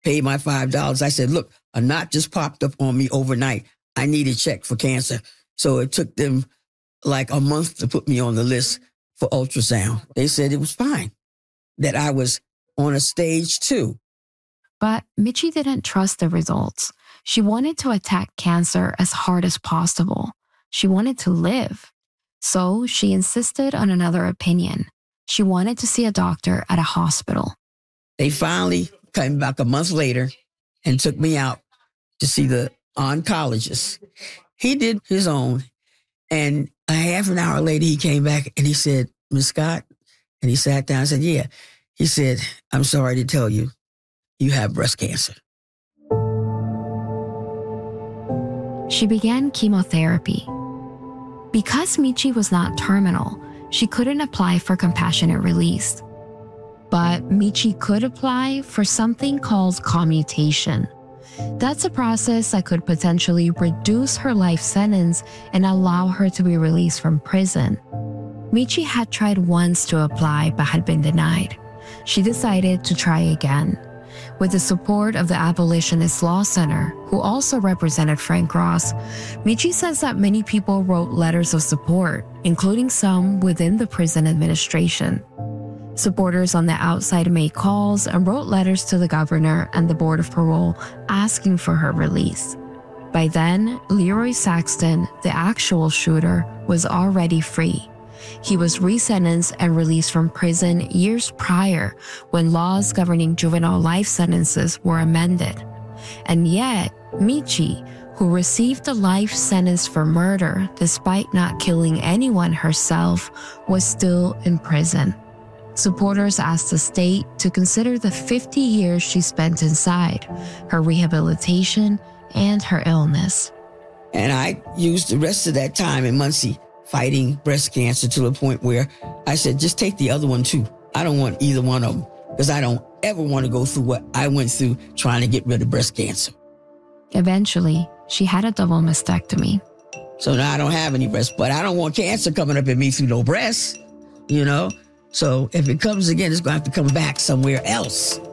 paid my $5. I said, look, a knot just popped up on me overnight. I need a check for cancer. So it took them like a month to put me on the list for ultrasound. They said it was fine, that I was on a stage 2. But Michi didn't trust the results. She wanted to attack cancer as hard as possible. She wanted to live. So she insisted on another opinion. She wanted to see a doctor at a hospital. They finally came back a month later and took me out to see the oncologist. He did his own. And a half an hour later, he came back and he said, Ms. Scott, and he sat down and said, yeah. He said, I'm sorry to tell you, you have breast cancer. She began chemotherapy. Because Michi was not terminal, she couldn't apply for compassionate release. But Michi could apply for something called commutation. That's a process that could potentially reduce her life sentence and allow her to be released from prison. Michi had tried once to apply but had been denied. She decided to try again. With the support of the Abolitionist Law Center, who also represented Frank Ross, Michi says that many people wrote letters of support, including some within the prison administration. Supporters on the outside made calls and wrote letters to the governor and the Board of Parole asking for her release. By then, Leroy Saxton, the actual shooter, was already free. He was resentenced and released from prison years prior when laws governing juvenile life sentences were amended. And yet, Michi, who received a life sentence for murder despite not killing anyone herself, was still in prison. Supporters asked the state to consider the 50 years she spent inside, her rehabilitation, and her illness. And I used the rest of that time in Muncie fighting breast cancer to the point where I said, just take the other one too. I don't want either one of them because I don't ever want to go through what I went through trying to get rid of breast cancer. Eventually, she had a double mastectomy. So now I don't have any breasts, but I don't want cancer coming up at me through no breasts, you know? So if it comes again, it's going to have to come back somewhere else.